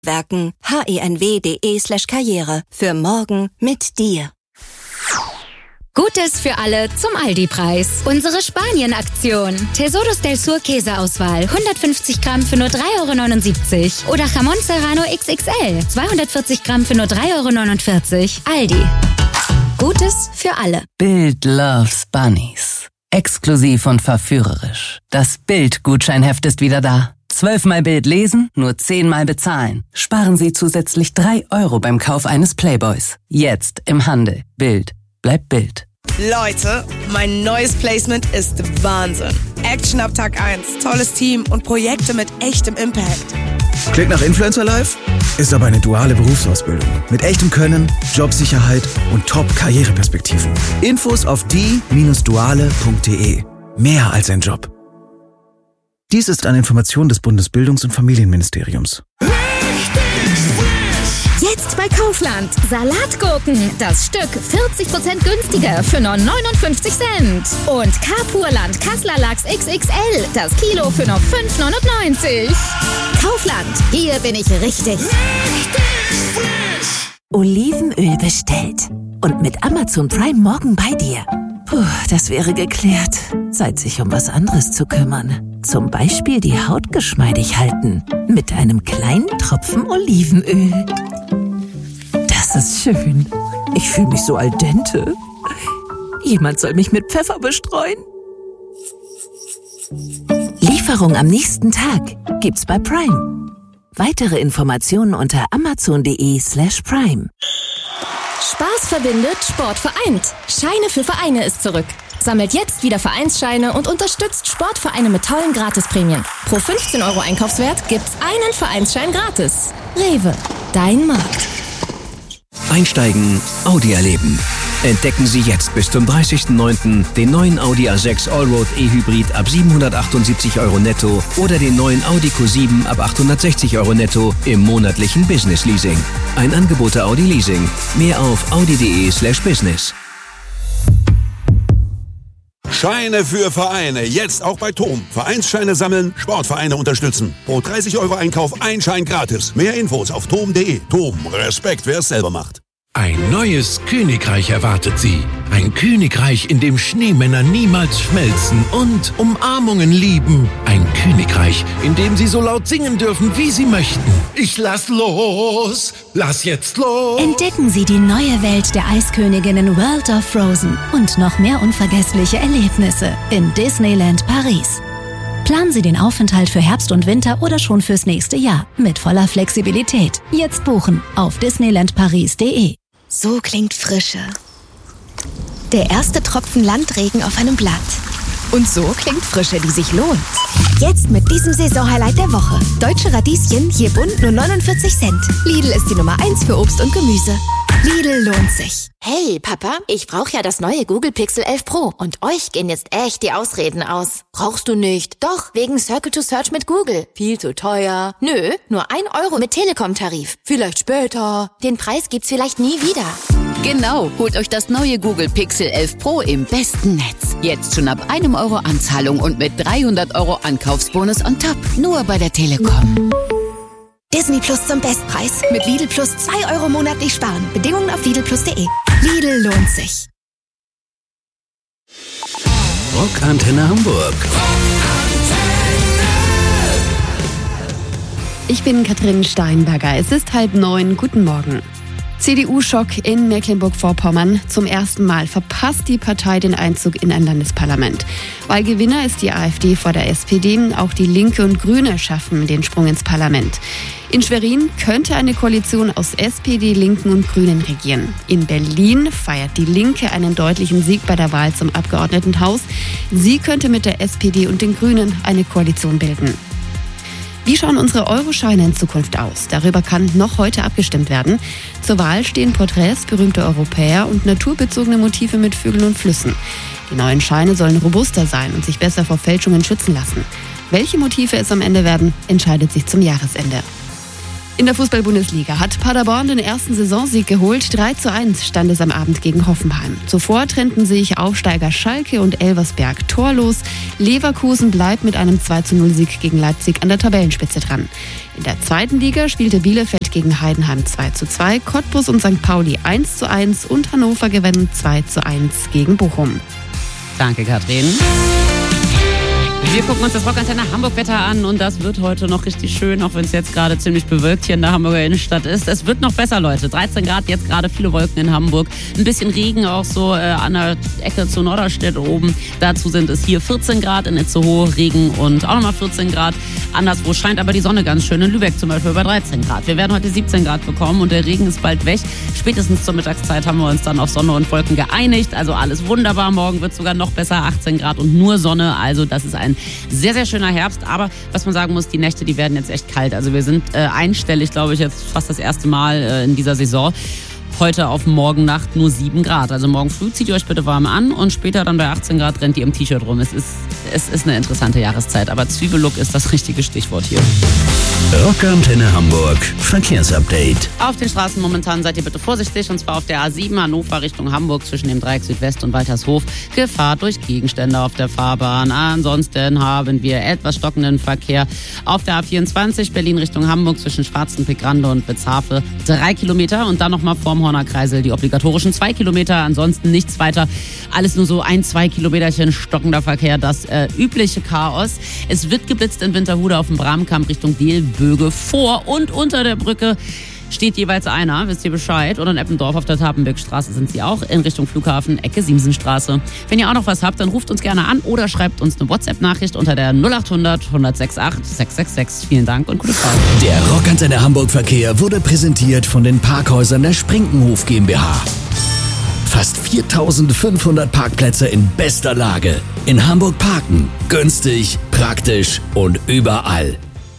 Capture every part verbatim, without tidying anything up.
Werken henw.de slash Karriere für morgen mit dir. Gutes für alle zum Aldi-Preis. Unsere Spanien-Aktion. Tesoros del Sur Käseauswahl. hundertfünfzig Gramm für nur drei Euro neunundsiebzig. Oder Jamón Serrano X X L. zweihundertvierzig Gramm für nur drei Euro neunundvierzig. Aldi. Gutes für alle. Bild loves Bunnies. Exklusiv und verführerisch. Das Bild-Gutscheinheft ist wieder da. Zwölfmal Bild lesen, nur zehnmal bezahlen. Sparen Sie zusätzlich drei Euro beim Kauf eines Playboys. Jetzt im Handel. Bild. Bleibt Bild. Leute, mein neues Placement ist Wahnsinn. Action ab Tag eins, tolles Team und Projekte mit echtem Impact. Klingt nach Influencer Life? Ist aber eine duale Berufsausbildung. Mit echtem Können, Jobsicherheit und Top-Karriereperspektiven. Infos auf die Bindestrich duale Punkt de. Mehr als ein Job. Dies ist eine Information des Bundesbildungs- und Familienministeriums. Jetzt bei Kaufland. Salatgurken. Das Stück vierzig Prozent günstiger für nur neunundfünfzig Cent. Und Kapurland Kassler Lachs X X L. Das Kilo für nur fünf neunundneunzig. Kaufland. Hier bin ich richtig. Olivenöl bestellt. Und mit Amazon Prime morgen bei dir. Puh, das wäre geklärt. Zeit, sich um was anderes zu kümmern. Zum Beispiel die Haut geschmeidig halten. Mit einem kleinen Tropfen Olivenöl. Das ist schön. Ich fühle mich so al dente. Jemand soll mich mit Pfeffer bestreuen. Lieferung am nächsten Tag gibt's bei Prime. Weitere Informationen unter amazon.de slash Prime. Spaß verbindet, Sport vereint. Scheine für Vereine ist zurück. Sammelt jetzt wieder Vereinsscheine und unterstützt Sportvereine mit tollen Gratisprämien. Pro fünfzehn Euro Einkaufswert gibt's einen Vereinsschein gratis. Rewe, dein Markt. Einsteigen, Audi erleben. Entdecken Sie jetzt bis zum dreißigsten neunten den neuen Audi A sechs Allroad E-Hybrid ab siebenhundertachtundsiebzig Euro netto oder den neuen Audi Q sieben ab achthundertsechzig Euro netto im monatlichen Business Leasing. Ein Angebot der Audi Leasing. Mehr auf audi.de slash business. Scheine für Vereine, jetzt auch bei Tom. Vereinsscheine sammeln, Sportvereine unterstützen. Pro dreißig Euro Einkauf ein Schein gratis. Mehr Infos auf tom punkt de. Tom, Respekt, wer es selber macht. Ein neues Königreich erwartet Sie. Ein Königreich, in dem Schneemänner niemals schmelzen und Umarmungen lieben. Ein Königreich, in dem Sie so laut singen dürfen, wie Sie möchten. Ich lass los, lass jetzt los. Entdecken Sie die neue Welt der Eisköniginnen World of Frozen und noch mehr unvergessliche Erlebnisse in Disneyland Paris. Planen Sie den Aufenthalt für Herbst und Winter oder schon fürs nächste Jahr mit voller Flexibilität. Jetzt buchen auf disneyland paris punkt de. So klingt Frische. Der erste Tropfen Landregen auf einem Blatt. Und so klingt Frische, die sich lohnt. Jetzt mit diesem Saisonhighlight der Woche. Deutsche Radieschen, hier bunt nur neunundvierzig Cent. Lidl ist die Nummer eins für Obst und Gemüse. Lidl lohnt sich. Hey, Papa, ich brauche ja das neue Google Pixel elf Pro. Und euch gehen jetzt echt die Ausreden aus. Brauchst du nicht? Doch, wegen Circle to Search mit Google. Viel zu teuer. Nö, nur ein Euro mit Telekom-Tarif. Vielleicht später. Den Preis gibt's vielleicht nie wieder. Genau, holt euch das neue Google Pixel elf Pro im besten Netz. Jetzt schon ab einem Euro Anzahlung und mit dreihundert Euro Ankaufsbonus on top. Nur bei der Telekom. Disney Plus zum Bestpreis. Mit Lidl Plus zwei Euro monatlich sparen. Bedingungen auf lidl plus punkt de. Lidl lohnt sich. Rockantenne Hamburg. Ich bin Katrin Steinberger. Es ist halb neun. Guten Morgen. C D U-Schock in Mecklenburg-Vorpommern. Zum ersten Mal verpasst die Partei den Einzug in ein Landesparlament. Wahlgewinner ist die AfD vor der S P D. Auch die Linke und Grüne schaffen den Sprung ins Parlament. In Schwerin könnte eine Koalition aus S P D, Linken und Grünen regieren. In Berlin feiert die Linke einen deutlichen Sieg bei der Wahl zum Abgeordnetenhaus. Sie könnte mit der S P D und den Grünen eine Koalition bilden. Wie schauen unsere Euroscheine in Zukunft aus? Darüber kann noch heute abgestimmt werden. Zur Wahl stehen Porträts berühmter Europäer und naturbezogene Motive mit Vögeln und Flüssen. Die neuen Scheine sollen robuster sein und sich besser vor Fälschungen schützen lassen. Welche Motive es am Ende werden, entscheidet sich zum Jahresende. In der Fußball-Bundesliga hat Paderborn den ersten Saisonsieg geholt. drei zu eins stand es am Abend gegen Hoffenheim. Zuvor trennten sich Aufsteiger Schalke und Elversberg torlos. Leverkusen bleibt mit einem zwei zu null Sieg gegen Leipzig an der Tabellenspitze dran. In der zweiten Liga spielte Bielefeld gegen Heidenheim zwei zu zwei, Cottbus und Sankt Pauli eins zu eins und Hannover gewinnen zwei zu eins gegen Bochum. Danke, Katrin. Wir gucken uns das Rockantenne Hamburg-Wetter an und das wird heute noch richtig schön, auch wenn es jetzt gerade ziemlich bewölkt hier in der Hamburger Innenstadt ist. Es wird noch besser, Leute. dreizehn Grad, jetzt gerade viele Wolken in Hamburg. Ein bisschen Regen auch so äh, an der Ecke zu Norderstedt oben. Dazu sind es hier vierzehn Grad, in Itzehoe Regen und auch nochmal vierzehn Grad. Anderswo scheint aber die Sonne ganz schön. In Lübeck zum Beispiel bei dreizehn Grad. Wir werden heute siebzehn Grad bekommen und der Regen ist bald weg. Spätestens zur Mittagszeit haben wir uns dann auf Sonne und Wolken geeinigt. Also alles wunderbar. Morgen wird es sogar noch besser, achtzehn Grad und nur Sonne. Also das ist ein sehr, sehr schöner Herbst, aber was man sagen muss, die Nächte, die werden jetzt echt kalt. Also wir sind äh, einstellig, glaube ich, jetzt fast das erste Mal äh, in dieser Saison. Heute auf morgen Nacht nur sieben Grad. Also morgen früh zieht ihr euch bitte warm an und später dann bei achtzehn Grad rennt ihr im T-Shirt rum. Es ist, es ist eine interessante Jahreszeit, aber Zwiebellook ist das richtige Stichwort hier. Rockantenne Hamburg Verkehrsupdate. Auf den Straßen momentan seid ihr bitte vorsichtig, und zwar auf der A sieben Hannover Richtung Hamburg zwischen dem Dreieck Südwest und Waltershof. Gefahr durch Gegenstände auf der Fahrbahn. Ansonsten haben wir etwas stockenden Verkehr auf der A vierundzwanzig Berlin Richtung Hamburg zwischen Schwarzenbeck-Grande und Witzhafe. Drei Kilometer und dann nochmal vorm Horner Kreisel die obligatorischen zwei Kilometer. Ansonsten nichts weiter. Alles nur so ein, zwei Kilometerchen stockender Verkehr. Das äh, übliche Chaos. Es wird geblitzt in Winterhude auf dem Bramkamp Richtung Delböge. Vor und unter der Brücke steht jeweils einer, wisst ihr Bescheid. Und in Eppendorf auf der Tapenbeckstraße sind sie auch in Richtung Flughafen, Ecke Siemsenstraße. Wenn ihr auch noch was habt, dann ruft uns gerne an oder schreibt uns eine WhatsApp-Nachricht unter der null acht hundert, hundertsechsundachtzig, sechshundertsechsundsechzig. Vielen Dank und gute Fahrt. Der Rockantenne Hamburg Verkehr wurde präsentiert von den Parkhäusern der Sprinkenhof GmbH. Fast viertausendfünfhundert Parkplätze in bester Lage. In Hamburg parken. Günstig, praktisch und überall.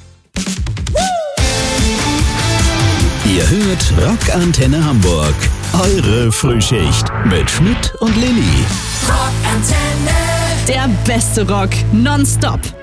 Ihr hört Rockantenne Hamburg. Eure Frühschicht mit Schmidt und Lilly. Rockantenne. Der beste Rock nonstop.